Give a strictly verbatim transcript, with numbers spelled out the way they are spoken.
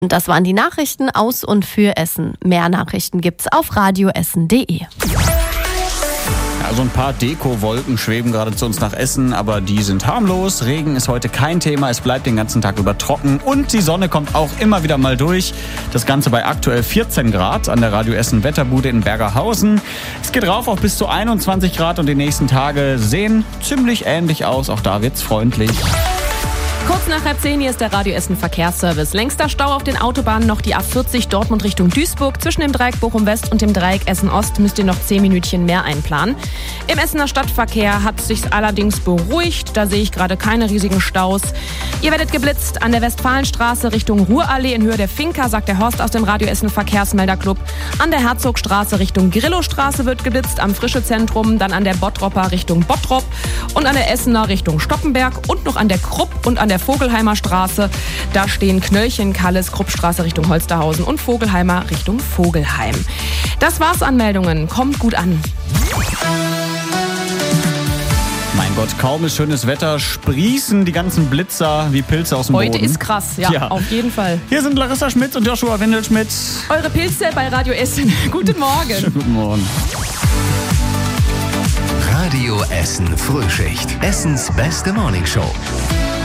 Das waren die Nachrichten aus und für Essen. Mehr Nachrichten gibt's auf radioessen punkt de. Ja, so ein paar Deko-Wolken schweben gerade zu uns nach Essen, aber die sind harmlos. Regen ist heute kein Thema, es bleibt den ganzen Tag über trocken und die Sonne kommt auch immer wieder mal durch. Das Ganze bei aktuell vierzehn Grad an der Radio Essen Wetterbude in Bergerhausen. Es geht rauf auf bis zu einundzwanzig Grad und die nächsten Tage sehen ziemlich ähnlich aus. Auch da wird's freundlich. Kurz nach halb zehn, hier ist der Radio Essen Verkehrsservice. Längster Stau auf den Autobahnen noch die A vierzig Dortmund Richtung Duisburg. Zwischen dem Dreieck Bochum West und dem Dreieck Essen Ost müsst ihr noch zehn Minütchen mehr einplanen. Im Essener Stadtverkehr hat sich's allerdings beruhigt. Da sehe ich gerade keine riesigen Staus. Ihr werdet geblitzt an der Westfalenstraße Richtung Ruhrallee in Höhe der Finca, sagt der Horst aus dem Radio Essen Verkehrsmelderclub. An der Herzogstraße Richtung Grillowstraße wird geblitzt, am Frischezentrum, dann an der Bottropper Richtung Bottrop und an der Essener Richtung Stockenberg und noch an der Krupp und an der Vogelheimer Straße. Da stehen Knöllchen, Kalles, Kruppstraße Richtung Holsterhausen und Vogelheimer Richtung Vogelheim. Das war's an Meldungen. Kommt gut an. Mein Gott, kaum ist schönes Wetter, sprießen die ganzen Blitzer wie Pilze aus dem Heute Boden. ist krass, ja, ja, auf jeden Fall. Hier sind Larissa Schmitz und Joshua Windelschmidt. Eure Pilze bei Radio Essen. Guten Morgen. Schönen guten Morgen. Radio Essen Frühschicht. Essens beste Morningshow.